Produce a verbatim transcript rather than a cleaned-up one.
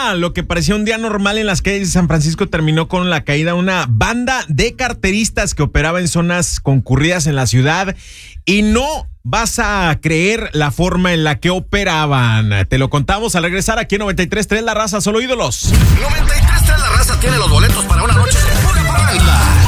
día, lo que parecía un día normal en las calles de San Francisco terminó con la caída de una banda de carteristas que operaba en zonas concurridas en la ciudad y no vas a creer la forma en la que operaban. Te lo contamos al regresar aquí en noventa y tres punto tres La Raza, solo ídolos. noventa y tres punto tres La Raza tiene los boletos para una noche de pura parranda.